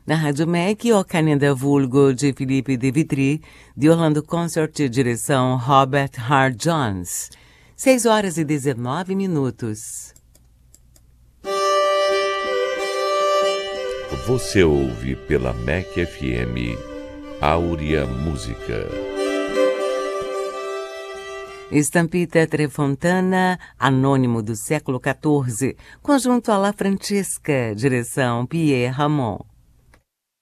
Na Rádio MEC, O Canenda Vulgo, de Felipe De Vitry, de Orlando Concert, direção Robert Hart Jones. 6h19. Você ouve pela MEC FM Áurea Música. Estampita Trefontana, Anônimo do século XIV, conjunto alla Francesca, direção Pierre Ramon.